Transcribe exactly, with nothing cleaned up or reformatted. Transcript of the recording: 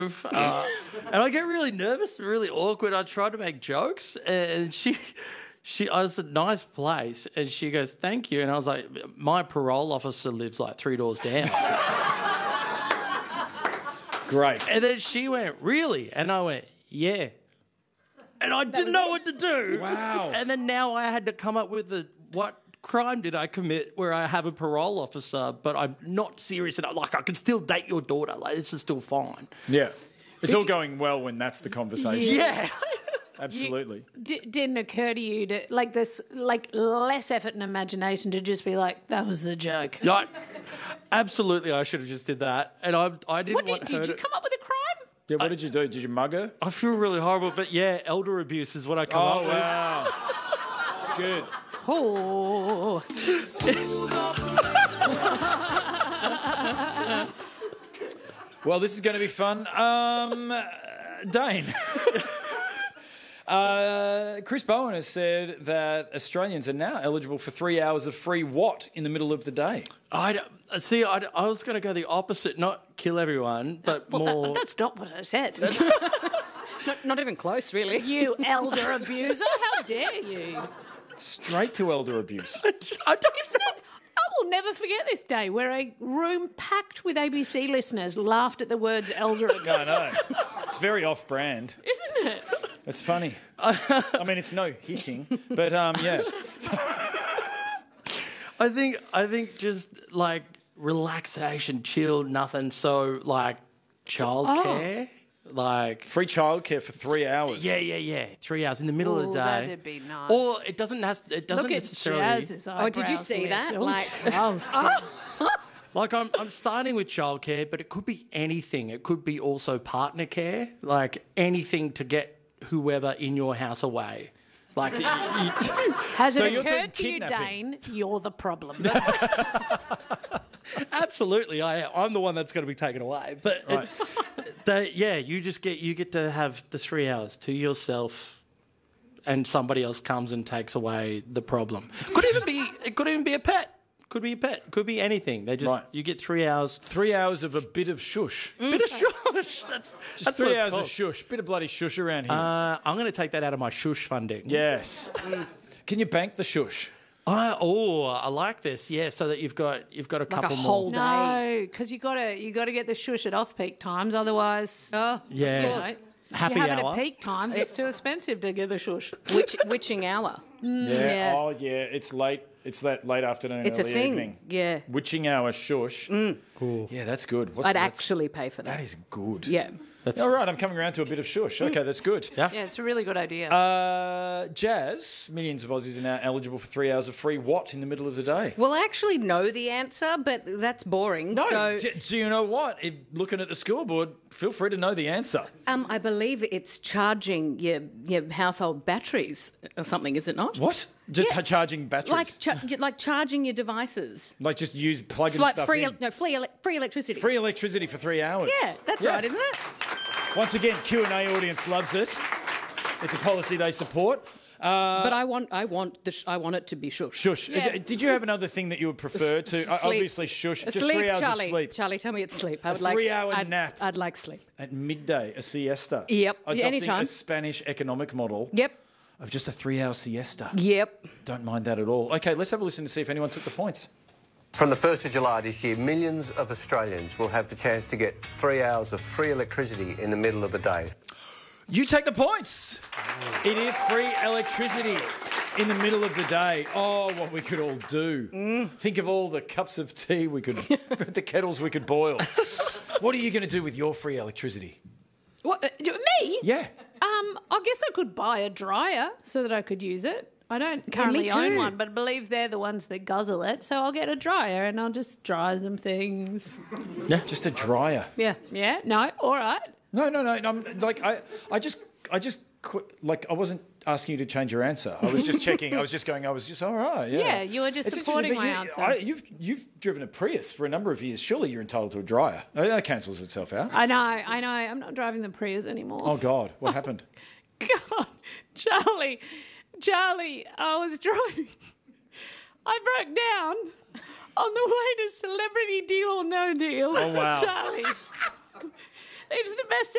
Uh, and I get really nervous and really awkward. I try to make jokes, and she, she, I was at a nice place, and she goes, "Thank you," and I was like, "My parole officer lives like three doors down." Great. And then she went, "Really?" And I went, "Yeah." And I didn't know what to do. Wow. And then now I had to come up with the what crime did I commit where I have a parole officer, but I'm not serious enough. Like, I can still date your daughter. Like, this is still fine. Yeah. It's all going well when that's the conversation. Yeah. Absolutely. D- didn't occur to you to, like, this, like, less effort and imagination to just be like, that was a joke. Yeah, absolutely, I should have just did that. And I, I didn't What did, want her did you to... come up with a crime? Yeah, what did you do? Did you mug her? I feel really horrible, but yeah, elder abuse is what I come Oh, up with. wow. It's good. Oh. Well, this is going to be fun. Um, Dane. uh, Chris Bowen has said that Australians are now eligible for three hours of free what in the middle of the day? I don't- see. I, I was going to go the opposite, not kill everyone, but Well, more. that, that's not what I said. Not, not even close, really. You elder abuser, how dare you? Straight to elder abuse. I don't Isn't it? I will never forget this day where a room packed with A B C listeners laughed at the words elder abuse. I know. It's very off-brand. Isn't it? It's funny. I mean, it's no hitting, but um, yeah. I think. I think just like relaxation, chill, nothing. So like childcare, like Free childcare for three hours. yeah, yeah, yeah. Three hours in the middle of Ooh, the day. that'd be nice. Or it doesn't has. It doesn't Look at necessarily. Jazz's Oh, did you eyebrows see lift. that? Oh, Like- oh, Like I'm, I'm starting with childcare, but it could be anything. It could be also partner care, like anything to get whoever in your house away. Like, you, you- Has So it you're occurred talking to you, kidnapping. Dane, you're the problem? absolutely, I am. I'm the one that's going to be taken away. But Right. it, they, yeah, you just get you get to have the three hours to yourself, and somebody else comes and takes away the problem. Could even be it could even be a pet. Could be a pet. Could be anything. They just Right. you get three hours. Three hours of a bit of shush. Bit of shush. That's, Just that's what three it's hours of called. shush. Bit of bloody shush around here. Uh, I'm going to take that out of my shush funding. yes. Can you bank the shush? I, oh, I like this. Yeah, so that you've got you've got a Like a couple whole more. day. No, because you gotta you gotta get the shush at off peak times, otherwise. Oh, Yeah. You know, Happy you have it hour. at peak times. It's too expensive to get the shush. witch, witching hour. Yeah. Yeah. Oh, yeah. It's late. It's that late afternoon, It's a early thing. evening. Yeah. Witching hour shush. Cool. Yeah, that's good. What, I'd that's- actually pay for that. That is good. Yeah. That's, All right, I'm coming around to a bit of shush. Okay, that's good. Yeah. Yeah, it's a really good idea. Uh, Jazz, millions of Aussies are now eligible for three hours of free what in the middle of the day? Well, I actually know the answer, but that's boring. No, So d- do you know what? If looking at the scoreboard, feel free to know the answer. um, I believe it's charging your your household batteries or something, is it not? What? Just Yeah. charging batteries? Like cha- like charging your devices. Like just use plugging Like stuff free in. no free ele- free electricity. Free electricity for three hours. Yeah, that's Yeah. right, isn't it? Once again, Q and A audience loves it. It's a policy they support. Uh, But I want I want the sh- I want it to be shush. Shush. Yeah. Uh, Did you have another thing that you would prefer to? Uh, Sleep. Obviously, shush. Just sleep, three hours Charlie. of sleep. Charlie, tell me it's sleep. I would A like three-hour I'd, nap. I'd like sleep. At midday, a siesta. Yep. Adopting Anytime. a Spanish economic model Yep. of just a three-hour siesta. Yep. Don't mind that at all. Okay, let's have a listen to see if anyone took the points. From the first of July this year, millions of Australians will have the chance to get three hours of free electricity in the middle of the day. You take the points. It is free electricity in the middle of the day. Oh, what we could all do. Think of all the cups of tea we could, the kettles we could boil. What are you going to do with your free electricity? What, uh, me? Yeah. Um, I guess I could buy a dryer so that I could use it. I don't currently own too. one, but I believe they're the ones that guzzle it. So I'll get a dryer and I'll just dry them things. Just a dryer. Yeah. Yeah, no, all right. No, no, no. I'm like I, I just, I just, qu- like I wasn't asking you to change your answer. I was just checking. I was just going. I was just all right. Yeah. Yeah, you were just It's supporting interesting, my but answer. you, I, you've you've driven a Prius for a number of years. Surely you're entitled to a dryer. Oh, that cancels itself out. I know, I know. I'm not driving the Prius anymore. Oh God, what happened? God, Charlie, Charlie, I was driving. I broke down on the way to Celebrity Deal or No Deal. Oh, wow. Charlie. It's the best